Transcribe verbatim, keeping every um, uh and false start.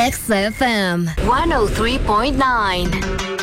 X F M one oh three point nine.